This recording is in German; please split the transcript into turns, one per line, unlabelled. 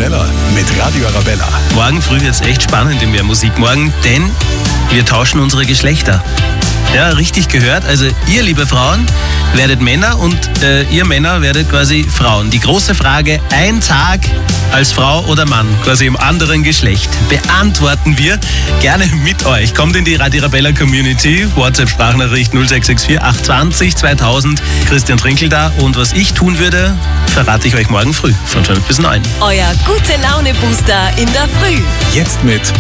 schneller mit Radio Arabella.
Morgen früh wird es echt spannend in Mehr Musik morgen, denn wir tauschen unsere Geschlechter. Ja, richtig gehört. Also ihr, liebe Frauen, werdet Männer und ihr Männer werdet quasi Frauen. Die große Frage, ein Tag als Frau oder Mann, quasi im anderen Geschlecht, beantworten wir gerne mit euch. Kommt in die Radio Arabella Community, WhatsApp-Sprachnachricht 0664 820 2000, Christian Trinkel da. Und was ich tun würde, verrate ich euch morgen früh von 5 bis 9.
Euer Gute-Laune-Booster in der Früh.
Jetzt mit